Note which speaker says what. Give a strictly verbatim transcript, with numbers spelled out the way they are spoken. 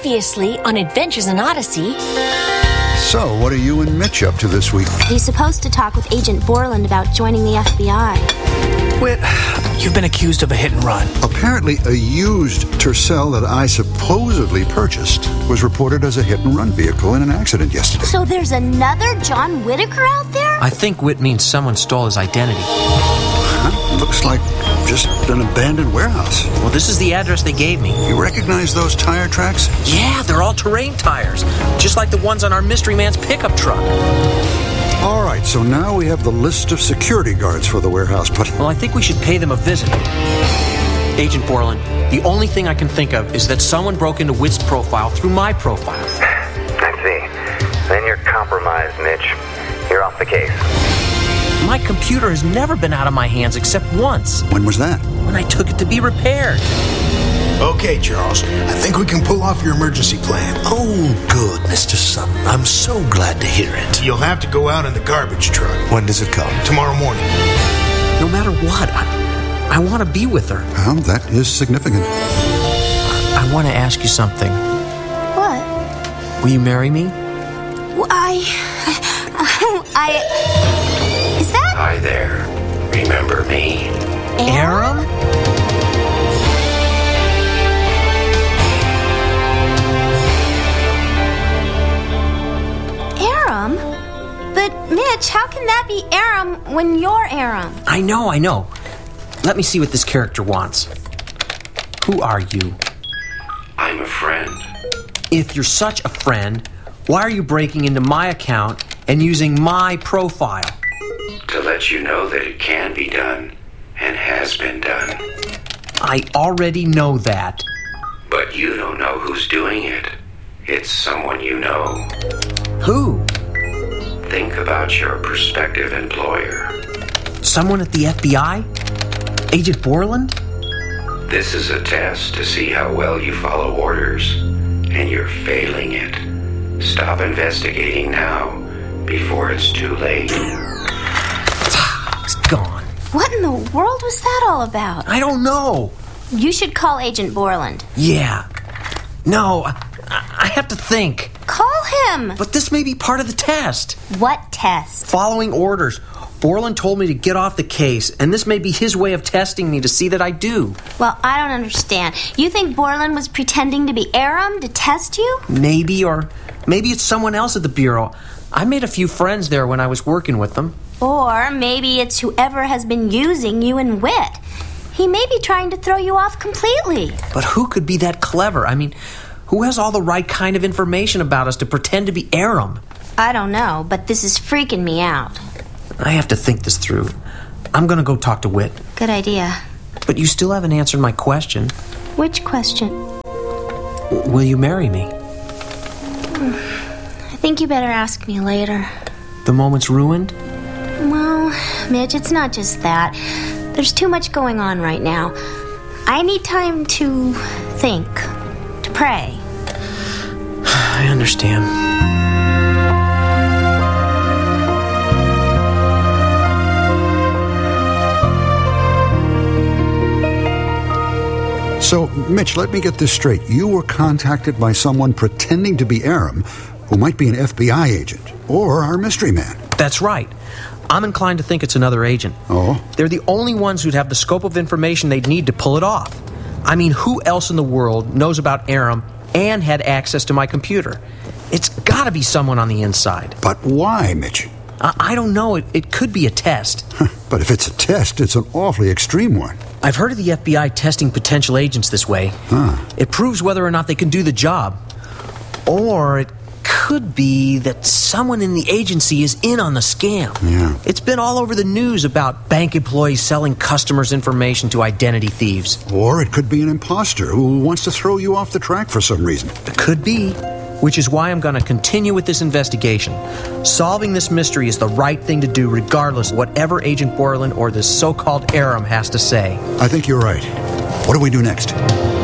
Speaker 1: Previously on Adventures in Odyssey.
Speaker 2: So, what are you and Mitch up to this week?
Speaker 3: He's supposed to talk with Agent Borland about joining the F B I.
Speaker 4: Whit, you've been accused of a hit and run.
Speaker 2: Apparently, a used Tercel that I supposedly purchased was reported as a hit-and-run vehicle in an accident yesterday.
Speaker 3: So there's another John Whitaker out there?
Speaker 4: I think Whit means someone stole his identity.
Speaker 2: Huh? Looks like just an abandoned warehouse.
Speaker 4: Well, this is the address they gave me.
Speaker 2: You recognize those tire tracks?
Speaker 4: Yeah, they're all terrain tires, just like the ones on our mystery man's pickup truck.
Speaker 2: All right, so now we have the list of security guards for the warehouse, but...
Speaker 4: Well, I think we should pay them a visit. Agent Borland, the only thing I can think of is that someone broke into Whit's profile through my profile.
Speaker 5: I see. Then you're compromised, Mitch. You're off the case.
Speaker 4: My computer has never been out of my hands except once.
Speaker 2: When was that?
Speaker 4: When I took it to be repaired.
Speaker 6: Okay, Charles. I think we can pull off your emergency plan.
Speaker 7: Oh, good, Mister Sutton. I'm so glad to hear it.
Speaker 6: You'll have to go out in the garbage truck.
Speaker 7: When does it come?
Speaker 6: Tomorrow morning.
Speaker 4: No matter what, I, I want to be with her.
Speaker 2: Well, that is significant.
Speaker 4: I, I want to ask you something.
Speaker 3: What?
Speaker 4: Will you marry me?
Speaker 3: Well, I... I... Is that...
Speaker 8: Hi there. Remember me?
Speaker 4: Aram?
Speaker 3: Aram? But, Mitch, how can that be Aram when you're Aram?
Speaker 4: I know, I know. Let me see what this character wants. Who are you?
Speaker 8: I'm a friend.
Speaker 4: If you're such a friend, why are you breaking into my account and using my profile?
Speaker 8: To let you know that it can be done and has been done.
Speaker 4: I already know that.
Speaker 8: But you don't know who's doing it. It's someone you know.
Speaker 4: Who?
Speaker 8: Think about your prospective employer.
Speaker 4: Someone at the F B I? Agent Borland?
Speaker 8: This is a test to see how well you follow orders, and you're failing it. Stop investigating now, before it's too late.
Speaker 4: It's gone.
Speaker 3: What in the world was that all about?
Speaker 4: I don't know.
Speaker 3: You should call Agent Borland.
Speaker 4: Yeah. No, I, I have to think.
Speaker 3: Call him.
Speaker 4: But this may be part of the test.
Speaker 3: What test?
Speaker 4: Following orders. Borland told me to get off the case, and this may be his way of testing me to see that I do.
Speaker 3: Well, I don't understand. You think Borland was pretending to be Aram to test you?
Speaker 4: Maybe, or maybe it's someone else at the Bureau. I made a few friends there when I was working with them.
Speaker 3: Or maybe it's whoever has been using you and Whit. He may be trying to throw you off completely.
Speaker 4: But who could be that clever? I mean, who has all the right kind of information about us to pretend to be Aram?
Speaker 3: I don't know, but this is freaking me out.
Speaker 4: I have to think this through. I'm going to go talk to Whit.
Speaker 3: Good idea.
Speaker 4: But you still haven't answered my question.
Speaker 3: Which question?
Speaker 4: W- will you marry me?
Speaker 3: I think you better ask me later.
Speaker 4: The moment's ruined?
Speaker 3: Well, Mitch, it's not just that. There's too much going on right now. I need time to think, to pray.
Speaker 4: I understand.
Speaker 2: So, Mitch, let me get this straight. You were contacted by someone pretending to be Aram, who might be an F B I agent, or our mystery man.
Speaker 4: That's right. I'm inclined to think it's another agent.
Speaker 2: Oh?
Speaker 4: They're the only ones who'd have the scope of information they'd need to pull it off. I mean, who else in the world knows about Aram and had access to my computer? It's gotta be someone on the inside.
Speaker 2: But why, Mitch?
Speaker 4: I, I don't know. It, it could be a test.
Speaker 2: But if it's a test, it's an awfully extreme one.
Speaker 4: I've heard of the F B I testing potential agents this way.
Speaker 2: Huh.
Speaker 4: It proves whether or not they can do the job. Or it could be that someone in the agency is in on the scam.
Speaker 2: Yeah.
Speaker 4: It's been all over the news about bank employees selling customers' information to identity thieves.
Speaker 2: Or it could be an imposter who wants to throw you off the track for some reason.
Speaker 4: It could be. Which is why I'm going to continue with this investigation. Solving this mystery is the right thing to do regardless of whatever Agent Borland or this so-called Aram has to say.
Speaker 2: I think you're right. What do we do next?